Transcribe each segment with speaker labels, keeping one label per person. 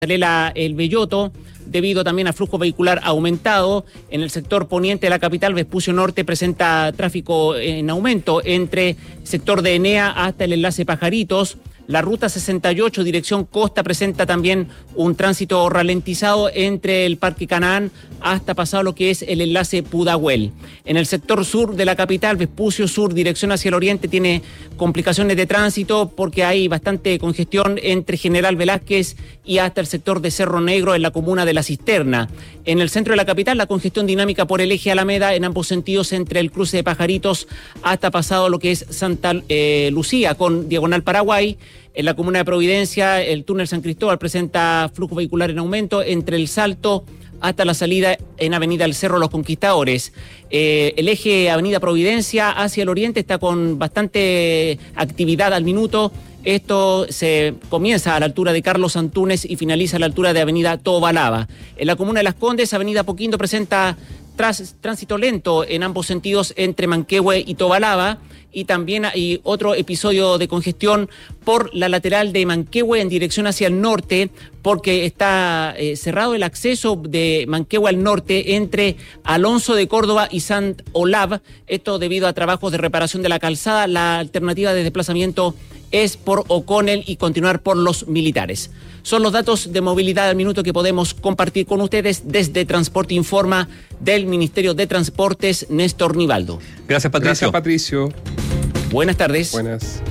Speaker 1: El Belloto, debido también a flujo vehicular aumentado. En el sector poniente de la capital, Vespucio Norte presenta tráfico en aumento entre sector de Enea hasta el enlace Pajaritos. La ruta 68, dirección costa, presenta también un tránsito ralentizado entre el Parque Canaán hasta pasado lo que es el enlace Pudahuel. En el sector sur de la capital, Vespucio Sur, dirección hacia el oriente, tiene complicaciones de tránsito porque hay bastante congestión entre General Velázquez y hasta el sector de Cerro Negro en la comuna de La Cisterna. En el centro de la capital, la congestión dinámica por el eje Alameda en ambos sentidos entre el cruce de Pajaritos hasta pasado lo que es Santa Lucía con diagonal Paraguay. En la comuna de Providencia, el túnel San Cristóbal presenta flujo vehicular en aumento entre el Salto hasta la salida en Avenida El Cerro Los Conquistadores. El eje Avenida Providencia hacia el oriente está con bastante actividad al minuto. Esto se comienza a la altura de Carlos Antúnez y finaliza a la altura de Avenida Tobalaba. En la comuna de Las Condes, Avenida Poquindo presenta tránsito lento en ambos sentidos entre Manquehue y Tobalaba. Y también hay otro episodio de congestión por la lateral de Manquehue en dirección hacia el norte, porque está cerrado el acceso de Manquehue al norte entre Alonso de Córdoba y Sant Olav. Esto debido a trabajos de reparación de la calzada. La alternativa de desplazamiento es por O'Connell y continuar por Los Militares. Son los datos de movilidad al minuto que podemos compartir con ustedes desde Transporte Informa del Ministerio de Transportes, Néstor Nivaldo.
Speaker 2: Gracias, Patricio.
Speaker 3: Gracias, Patricio.
Speaker 1: Buenas tardes.
Speaker 3: Buenas.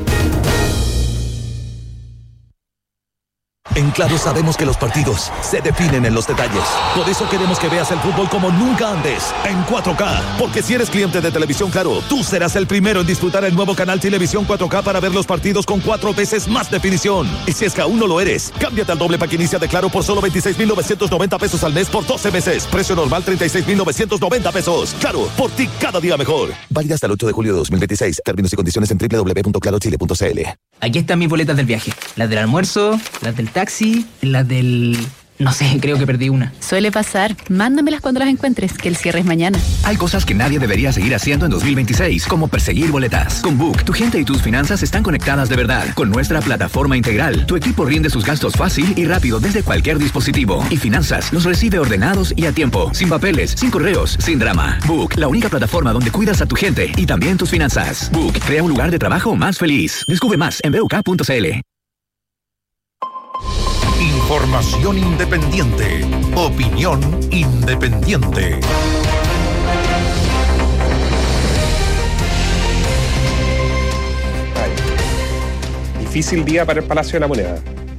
Speaker 4: En Claro sabemos que los partidos se definen en los detalles. Por eso queremos que veas el fútbol como nunca antes, en 4K. Porque si eres cliente de Televisión Claro, tú serás el primero en disfrutar el nuevo canal Televisión 4K para ver los partidos con 4 veces más definición. Y si es que aún no lo eres, cámbiate al doble pack inicia de Claro por solo 26,990 pesos al mes por 12 meses. Precio normal 36,990 pesos. Claro, por ti cada día mejor. Válida hasta el 8 de julio de 2026. Términos y condiciones en www.clarochile.cl.
Speaker 5: Aquí están mis boletas del viaje. Las del almuerzo, las del taxi, las del... No sé, creo que perdí una.
Speaker 6: Suele pasar. Mándamelas cuando las encuentres, que el cierre es mañana.
Speaker 7: Hay cosas que nadie debería seguir haciendo en 2026, como perseguir boletas. Con Book, tu gente y tus finanzas están conectadas de verdad. Con nuestra plataforma integral, tu equipo rinde sus gastos fácil y rápido desde cualquier dispositivo. Y finanzas los recibe ordenados y a tiempo. Sin papeles, sin correos, sin drama. Book, la única plataforma donde cuidas a tu gente y también tus finanzas. Book, crea un lugar de trabajo más feliz. Descubre más en BUK.cl.
Speaker 8: Información independiente. Opinión independiente.
Speaker 3: Difícil día para el Palacio de la Moneda.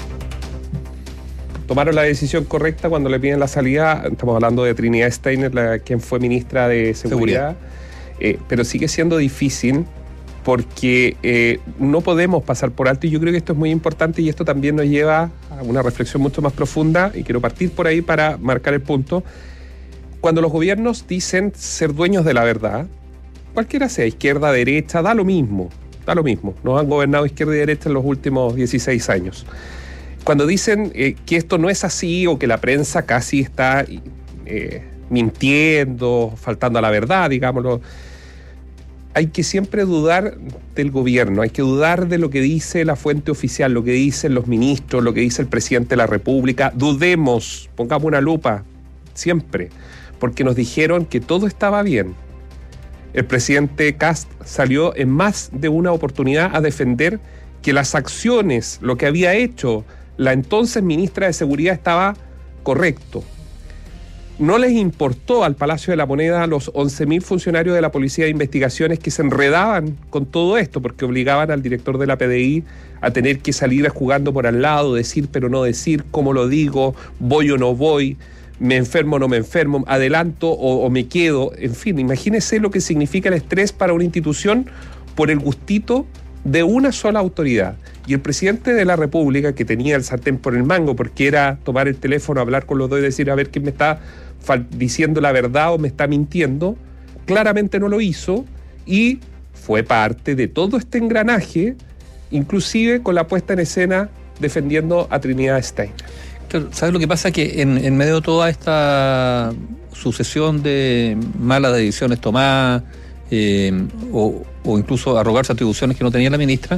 Speaker 3: Tomaron la decisión correcta cuando le piden la salida. Estamos hablando de Trinidad Steiner, quien fue ministra de Seguridad. Pero sigue siendo difícil porque no podemos pasar por alto, y yo creo que esto es muy importante y esto también nos lleva a una reflexión mucho más profunda, y quiero partir por ahí para marcar el punto. Cuando los gobiernos dicen ser dueños de la verdad, cualquiera sea, izquierda, derecha, da lo mismo, nos han gobernado izquierda y derecha en los últimos 16 años. Cuando dicen que esto no es así, o que la prensa casi está mintiendo, faltando a la verdad, digámoslo, hay que siempre dudar del gobierno, hay que dudar de lo que dice la fuente oficial, lo que dicen los ministros, lo que dice el presidente de la República. Dudemos, pongamos una lupa, siempre, porque nos dijeron que todo estaba bien. El presidente Kast salió en más de una oportunidad a defender que las acciones, lo que había hecho la entonces ministra de Seguridad estaba correcto. No les importó al Palacio de la Moneda los 11.000 funcionarios de la Policía de Investigaciones que se enredaban con todo esto, porque obligaban al director de la PDI a tener que salir jugando por al lado, decir pero no decir, cómo lo digo, voy o no voy, me enfermo o no me enfermo, adelanto o me quedo. En fin, imagínense lo que significa el estrés para una institución por el gustito de una sola autoridad. Y el presidente de la República, que tenía el sartén por el mango, porque era tomar el teléfono, hablar con los dos y decir a ver quién me está diciendo la verdad o me está mintiendo, claramente no lo hizo y fue parte de todo este engranaje, inclusive con la puesta en escena defendiendo a Trinidad Steiner.
Speaker 2: Claro, ¿sabes lo que pasa? Que en medio de toda esta sucesión de malas decisiones tomadas, o incluso arrogarse atribuciones que no tenía la ministra,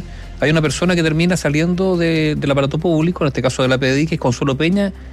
Speaker 2: hay una persona que termina saliendo del aparato público, en este caso de la PDI, que es Consuelo Peña,